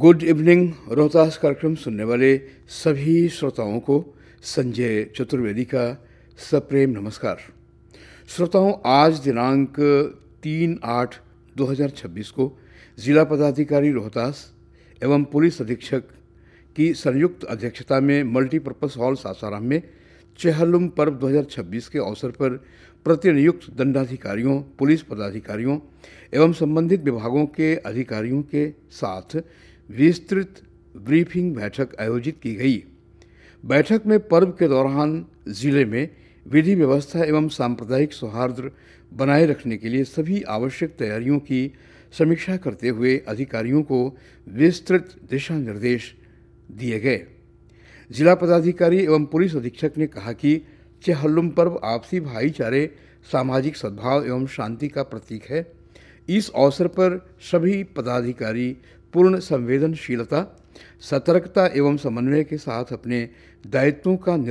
Good evening Rohtas कार्यक्रम सुनने वाले सभी श्रोताओं को संजय चतुर्वेदी का सप्रेम नमस्कार। श्रोताओं, आज दिनांक 3/8/2026 को जिला पदाधिकारी रोहतास एवं पुलिस अधीक्षक की संयुक्त अध्यक्षता में मल्टीपर्पज़ हॉल सासाराम में चेहल्लुम पर्व 2026 के अवसर पर प्रतिनियुक्त दंडाधिकारियों, पुलिस पदाधिकारियों एवं संबंधित विभागों के अधिकारियों के साथ विस्तृत ब्रीफिंग बैठक आयोजित की गई। बैठक में पर्व के दौरान जिले में विधि व्यवस्था एवं सांप्रदायिक सौहार्द बनाए रखने के लिए सभी आवश्यक तैयारियों की समीक्षा करते हुए अधिकारियों को विस्तृत दिशा निर्देश दिए गए। जिला पदाधिकारी एवं पुलिस अधीक्षक ने कहा कि चेहल्लुम पर्व आपसी भाईचारे, सामाजिक सद्भाव एवं शांति का प्रतीक है। इस अवसर पर सभी पदाधिकारी पूर्ण संवेदनशीलता, सतर्कता एवं समन्वय के साथ अपने दायित्वों का